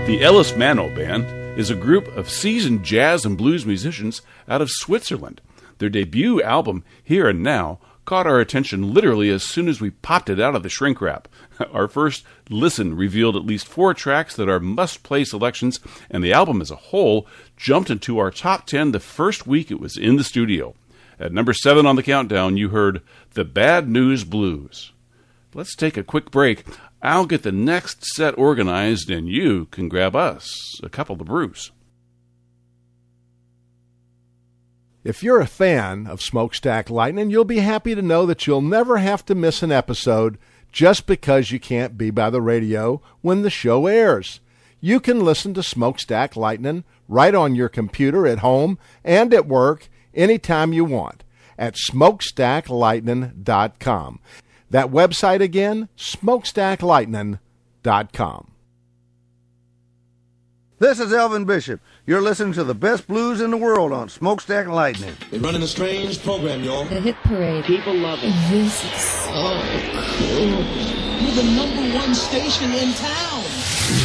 The Ellis Mano Band is a group of seasoned jazz and blues musicians out of Switzerland. Their debut album, Here and Now, caught our attention literally as soon as we popped it out of the shrink wrap. Our first listen revealed at least 4 tracks that are must-play selections, and the album as a whole jumped into our top 10 the first week it was in the studio. At number 7 on the countdown, you heard The Bad News Blues. Let's take a quick break. I'll get the next set organized, and you can grab us a couple of brews. If you're a fan of Smokestack Lightning, you'll be happy to know that you'll never have to miss an episode just because you can't be by the radio when the show airs. You can listen to Smokestack Lightning right on your computer at home and at work anytime you want at smokestacklightning.com. That website again, smokestacklightning.com. This is Elvin Bishop. You're listening to the best blues in the world on Smokestack Lightning. They're running a strange program, y'all. The Hit Parade. People love it. This is so cool. You're the #1 station in town.